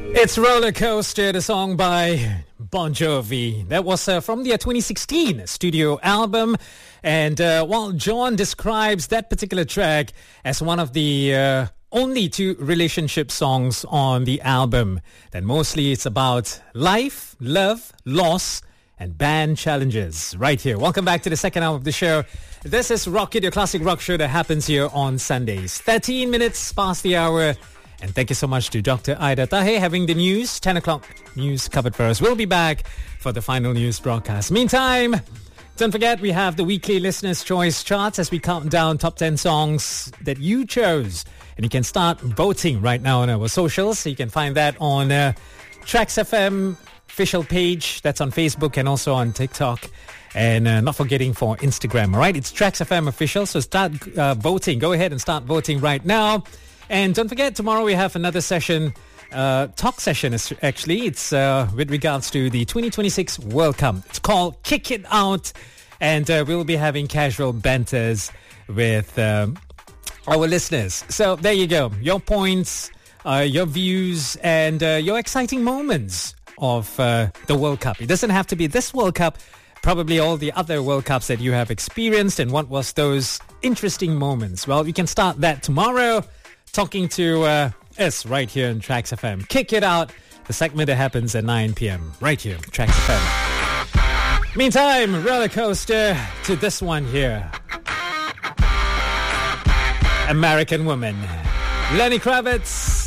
It's Roller Coaster, the song by Bon Jovi. That was from their 2016 studio album. And while John describes that particular track as one of the only two relationship songs on the album, then mostly it's about life, love, loss, and band challenges. Right here. Welcome back to the second hour of the show. This is Rock It, your classic rock show that happens here on Sundays. 13 minutes past the hour. And thank you so much to Dr. Ida Tahe having the news, 10 o'clock news covered for us. We'll be back for the final news broadcast. Meantime, don't forget we have the weekly Listener's Choice charts as we count down top 10 songs that you chose. And you can start voting right now on our socials. So you can find that on Tracks FM official page. That's on Facebook and also on TikTok. And not forgetting for Instagram, all right? It's Tracks FM official. So start voting. Go ahead and start voting right now. And don't forget, tomorrow we have another session, talk session actually. It's with regards to the 2026 World Cup. It's called Kick It Out. And we'll be having casual banters with our listeners. So there you go. Your points, your views, and your exciting moments of the World Cup. It doesn't have to be this World Cup. Probably all the other World Cups that you have experienced. And what was those interesting moments? Well, you can start that tomorrow. Talking to us right here on Tracks FM. Kick It Out, the segment that happens at 9 p.m. right here, Tracks FM. Meantime, roller coaster to this one here. American Woman. Lenny Kravitz.